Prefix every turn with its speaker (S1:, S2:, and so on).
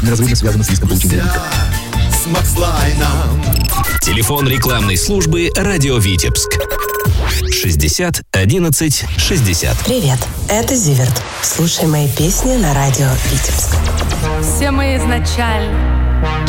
S1: неразрывно связаны с риском получения риска.
S2: С Макслайном.
S3: Телефон рекламной службы «Радио Витебск». 60 11 60.
S4: Привет, это Зиверт. Слушай мои песни на радио Витебск.
S5: Все мы изначально